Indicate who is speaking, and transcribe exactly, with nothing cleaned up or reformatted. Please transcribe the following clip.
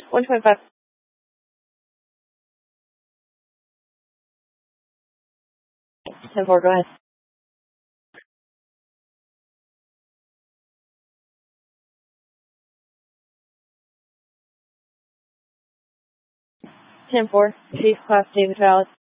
Speaker 1: one twenty-five. ten four, go ahead. ten four, Chief Class David Valid.